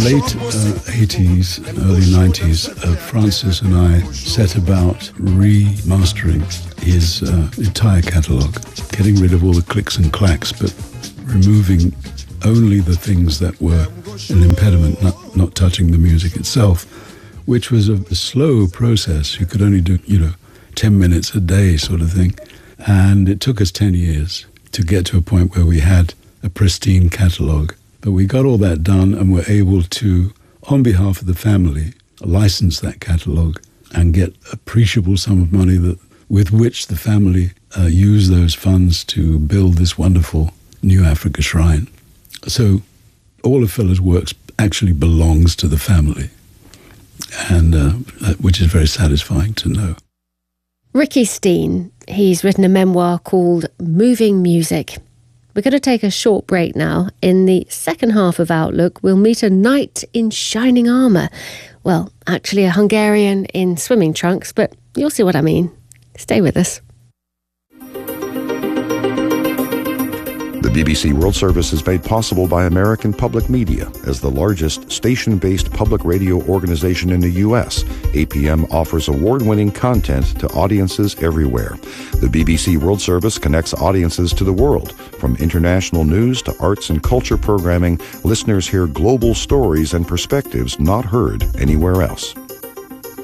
Late 80s, early 90s, Francis and I set about remastering his entire catalogue, getting rid of all the clicks and clacks, but removing only the things that were an impediment, not touching the music itself, which was a slow process. You could only do, 10 minutes a day sort of thing. And it took us 10 years to get to a point where we had a pristine catalogue. But we got all that done and were able to, on behalf of the family, license that catalogue and get appreciable sum of money with which the family used those funds to build this wonderful New Africa Shrine. So all of Feller's works actually belongs to the family, and which is very satisfying to know. Ricky Steen, he's written a memoir called Moving Music. We're going to take a short break now. In the second half of Outlook, we'll meet a knight in shining armour. Well, actually a Hungarian in swimming trunks, but you'll see what I mean. Stay with us. The BBC World Service is made possible by American Public Media. As the largest station-based public radio organization in the U.S., APM offers award-winning content to audiences everywhere. The BBC World Service connects audiences to the world. From international news to arts and culture programming, listeners hear global stories and perspectives not heard anywhere else.